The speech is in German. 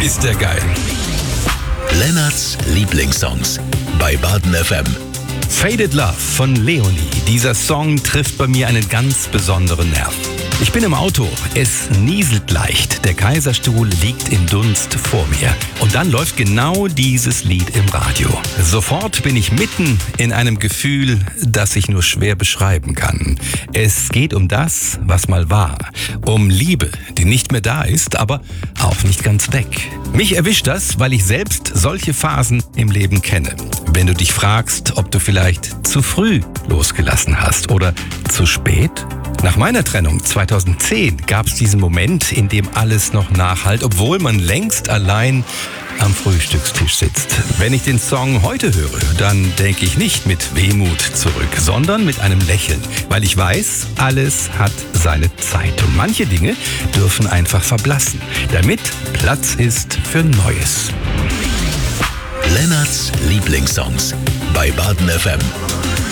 Ist der geil. Lennarts Lieblingssongs bei Baden FM. Faded Love von Leonie. Dieser Song trifft bei mir einen ganz besonderen Nerv. Ich bin im Auto, es nieselt leicht, der Kaiserstuhl liegt im Dunst vor mir. Und dann läuft genau dieses Lied im Radio. Sofort bin ich mitten in einem Gefühl, das ich nur schwer beschreiben kann. Es geht um das, was mal war. Um Liebe, die nicht mehr da ist, aber auch nicht ganz weg. Mich erwischt das, weil ich selbst solche Phasen im Leben kenne. Wenn du dich fragst, ob du vielleicht zu früh losgelassen hast oder zu spät? Nach meiner Trennung 2010 gab es diesen Moment, in dem alles noch nachhallt, obwohl man längst allein am Frühstückstisch sitzt. Wenn ich den Song heute höre, dann denke ich nicht mit Wehmut zurück, sondern mit einem Lächeln, weil ich weiß, alles hat seine Zeit und manche Dinge dürfen einfach verblassen, damit Platz ist für Neues. Lennarts Lieblingssongs bei Baden FM.